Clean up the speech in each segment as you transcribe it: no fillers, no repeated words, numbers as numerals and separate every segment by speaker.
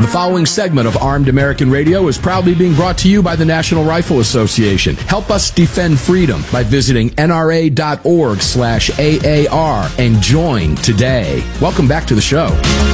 Speaker 1: The following segment of Armed American Radio is proudly being brought to you by the National Rifle Association. Help us defend freedom by visiting nra.org/AAR and join today. Welcome back to the show.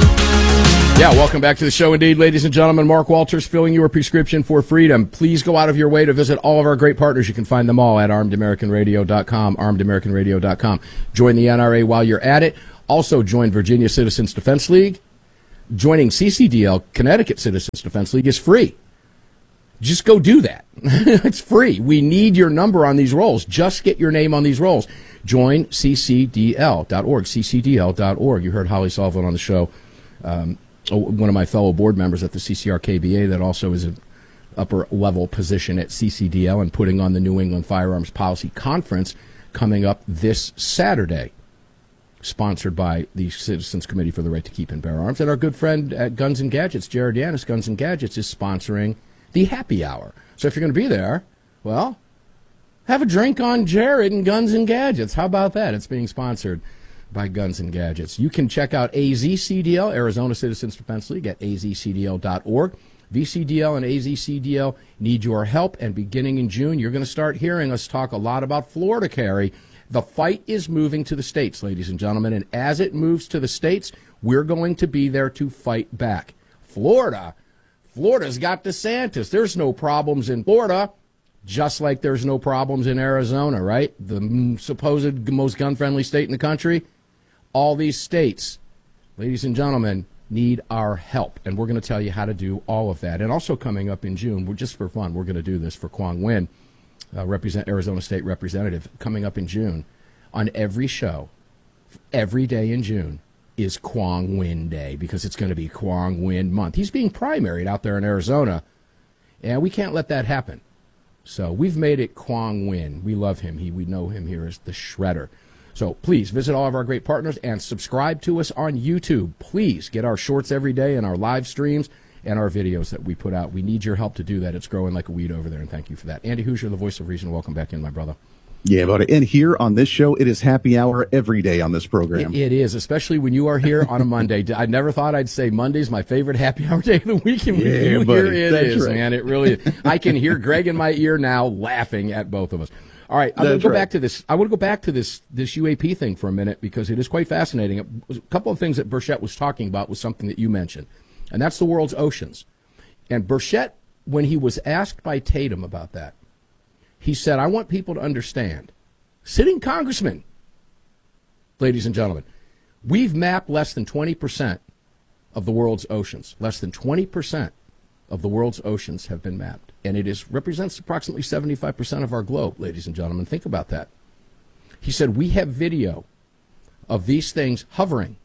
Speaker 1: Yeah, welcome back to the show indeed, ladies and gentlemen. Mark Walters filling your prescription for freedom. Please go out of your way to visit all of our great partners. You can find them all at armedamericanradio.com, armedamericanradio.com. Join the NRA while you're at it. Also join Virginia Citizens Defense League. Joining CCDL, Connecticut Citizens Defense League, is free. Just go do that. It's free. We need your number on these rolls. Just get your name on these rolls. Join ccdl.org, ccdl.org. You heard Holly Sullivan on the show, one of my fellow board members at the CCR-KBA that also is an upper-level position at CCDL and putting on the New England Firearms Policy Conference coming up this Saturday, sponsored by the Citizens Committee for the Right to Keep and Bear Arms. And our good friend at Guns and Gadgets, Jared Yanis, Guns and Gadgets, is sponsoring the happy hour. So if you're going to be there, well, have a drink on Jared and Guns and Gadgets. How about that? It's being sponsored by Guns and Gadgets. You can check out AZCDL, Arizona Citizens Defense League, at azcdl.org. VCDL and AZCDL need your help, and beginning in June, you're going to start hearing us talk a lot about Florida carry. The fight is moving to the states, ladies and gentlemen, and as it moves to the states, we're going to be there to fight back. Florida's got DeSantis. There's no problems in Florida, just like there's no problems in Arizona, right? The supposed most gun-friendly state in the country. All these states, ladies and gentlemen, need our help, and we're going to tell you how to do all of that. And also coming up in June, just for fun, we're going to do this for Quang Nguyen, Arizona State Representative, coming up in June. On every show, every day in June is Quang Nguyen Day, because it's going to be Quang Nguyen month. He's being primaried out there in Arizona, and we can't let that happen. So we've made it Quang Nguyen. We love him. We know him here as the Shredder. So please visit all of our great partners and subscribe to us on YouTube. Please get our shorts every day and our live streams and our videos that we put out. We need your help to do that. It's growing like a weed over there, and thank you for that. Andy Hoosier, the voice of reason. Welcome back in, my brother.
Speaker 2: Yeah, buddy. And here on this show, it is happy hour every day on this program.
Speaker 1: It is, especially when you are here on a Monday. I never thought I'd say Monday's my favorite happy hour day of the week, and
Speaker 2: yeah,
Speaker 1: here it
Speaker 2: That's
Speaker 1: is,
Speaker 2: right.
Speaker 1: man. It really is. I can hear Greg in my ear now laughing at both of us. All right, I'm going to go back to this. I want to go back to this UAP thing for a minute, because it is quite fascinating. A couple of things that Burchett was talking about was something that you mentioned, and that's the world's oceans. And Burchett, when he was asked by Tatum about that, he said, I want people to understand, sitting congressman, ladies and gentlemen, we've mapped less than 20% of the world's oceans. Less than 20% of the world's oceans have been mapped. And it represents approximately 75% of our globe, ladies and gentlemen. Think about that. He said, we have video of these things hovering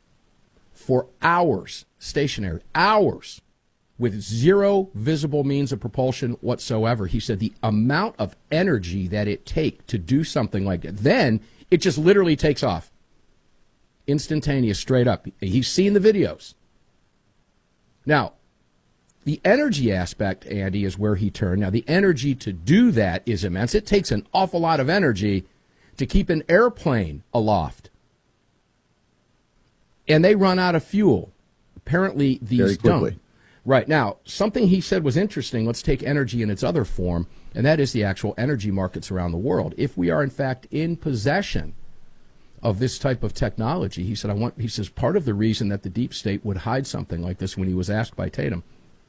Speaker 1: for hours, stationary, hours, with zero visible means of propulsion whatsoever. He said the amount of energy that it takes to do something like that, then it just literally takes off. Instantaneous, straight up. He's seen the videos. Now, the energy aspect, Andy, is where he turned. Now, the energy to do that is immense. It takes an awful lot of energy to keep an airplane aloft. And they run out of fuel. Apparently, these don't. Right. Now, something he said was interesting. Let's take energy in its other form, and that is the actual energy markets around the world. If we are, in fact, in possession of this type of technology, he says part of the reason that the deep state would hide something like this, when he was asked by Tatum,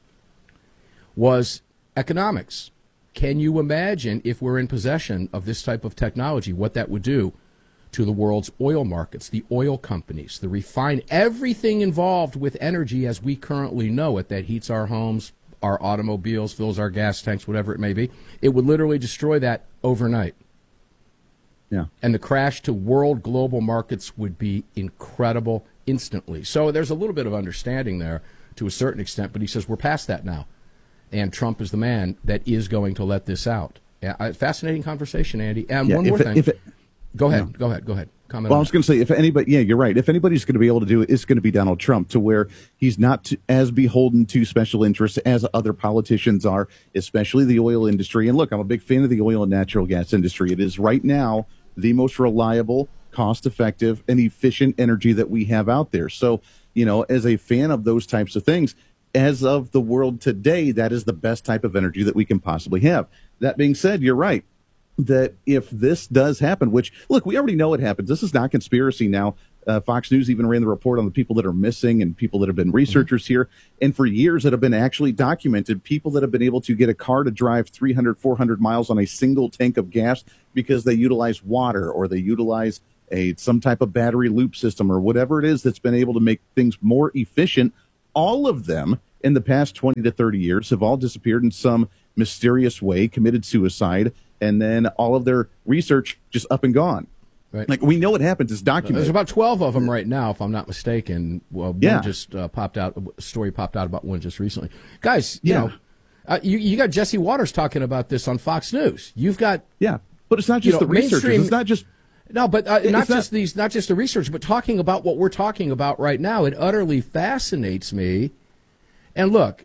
Speaker 1: was economics. Can you imagine, if we're in possession of this type of technology, what that would do to the world's oil markets, the oil companies, the refine, everything involved with energy as we currently know it, that heats our homes, our automobiles, fills our gas tanks, whatever it may be. It would literally destroy that overnight.
Speaker 2: Yeah.
Speaker 1: And the crash to world global markets would be incredible instantly. So there's a little bit of understanding there to a certain extent, but he says we're past that now. And Trump is the man that is going to let this out. Fascinating conversation, Andy. And one more thing. Go ahead. Comment.
Speaker 2: Well, I was going to say, if anybody, yeah, you're right. If anybody's going to be able to do it, it's going to be Donald Trump, to where he's not as beholden to special interests as other politicians are, especially the oil industry. And look, I'm a big fan of the oil and natural gas industry. It is right now the most reliable, cost-effective, and efficient energy that we have out there. So, you know, as a fan of those types of things, as of the world today, that is the best type of energy that we can possibly have. That being said, you're right that if this does happen, which, look, we already know it happens. This is not conspiracy now. Fox News even ran the report on the people that are missing and people that have been researchers here. And for years that have been actually documented, people that have been able to get a car to drive 300, 400 miles on a single tank of gas because they utilize water or they utilize some type of battery loop system or whatever it is that's been able to make things more efficient. All of them in the past 20 to 30 years have all disappeared in some mysterious way, committed suicide, and then all of their research just up and gone.
Speaker 1: Right.
Speaker 2: Like, we know what happens. It's documented.
Speaker 1: There's about 12 of them right now, if I'm not mistaken. Well,
Speaker 2: Yeah.
Speaker 1: one just popped out. A story popped out about one just recently. Guys, you know, you got Jesse Waters talking about this on Fox News. You've got
Speaker 2: but it's not just the researchers. It's not just
Speaker 1: not just the research, but talking about what we're talking about right now. It utterly fascinates me. And look,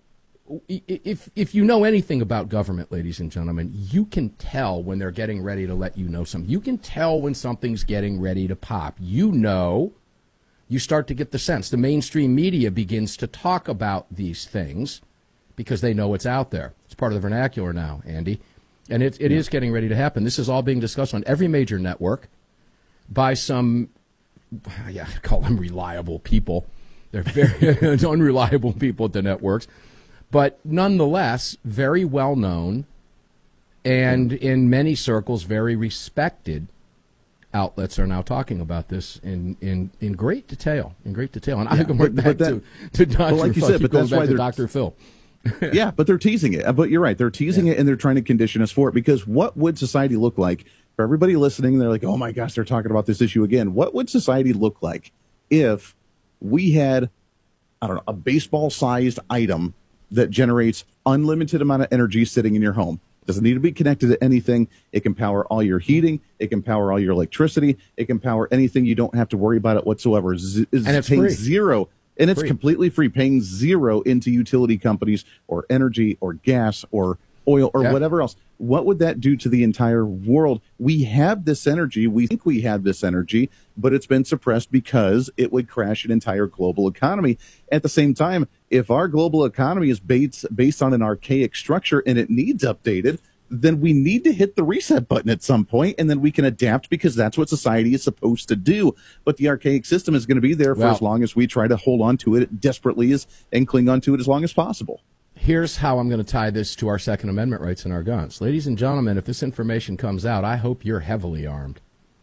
Speaker 1: if you know anything about government, ladies and gentlemen, you can tell when they're getting ready to let you know something. You can tell when something's getting ready to pop. You start to get the sense. The mainstream media begins to talk about these things because they know it's out there. It's part of the vernacular now, Andy. And it is getting ready to happen. This is all being discussed on every major network by some, I call them reliable people. They're very unreliable people at the networks. But nonetheless, very well known and in many circles, very respected outlets are now talking about this in great detail. And I can work back to Dr.
Speaker 2: Like you
Speaker 1: Phil.
Speaker 2: said, but that's why
Speaker 1: they're Dr. Phil.
Speaker 2: Yeah, but they're teasing it. But you're right. They're teasing it and they're trying to condition us for it, because what would society look like for everybody listening? They're like, oh my gosh, they're talking about this issue again. What would society look like if we had, I don't know, a baseball sized item that generates unlimited amount of energy sitting in your home? It doesn't need to be connected to anything. It can power all your heating. It can power all your electricity. It can power anything. You don't have to worry about it whatsoever.
Speaker 1: And it's
Speaker 2: paying
Speaker 1: free.
Speaker 2: zero. And it's completely free, paying zero into utility companies or energy or gas or oil or whatever else. What would that do to the entire world? We have this energy. We think we have this energy, but it's been suppressed because it would crash an entire global economy. At the same time, if our global economy is based on an archaic structure and it needs updated, then we need to hit the reset button at some point, and then we can adapt, because that's what society is supposed to do. But the archaic system is going to be there for as long as we try to hold on to it desperately and cling on to it as long as possible.
Speaker 1: Here's how I'm going to tie this to our Second Amendment rights and our guns. Ladies and gentlemen, if this information comes out, I hope you're heavily armed.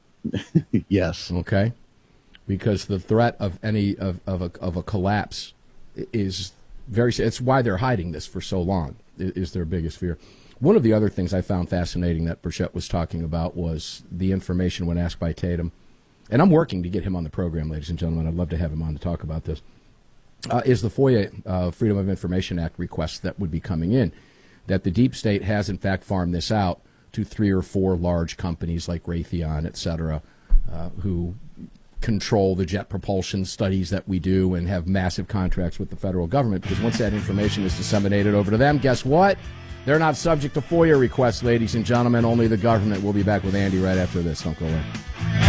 Speaker 2: Yes.
Speaker 1: Okay? Because the threat of any of a collapse is very, it's why they're hiding this for so long, is their biggest fear. One of the other things I found fascinating that Burchett was talking about was the information when asked by Tatum. And I'm working to get him on the program, ladies and gentlemen. I'd love to have him on to talk about this. Is the FOIA, Freedom of Information Act requests that would be coming in, that the deep state has in fact farmed this out to 3 or 4 large companies like Raytheon, et cetera, who control the jet propulsion studies that we do and have massive contracts with the federal government. Because once that information is disseminated over to them, guess what? They're not subject to FOIA requests, ladies and gentlemen. Only the government. We'll be back with Andy right after this. Don't go away.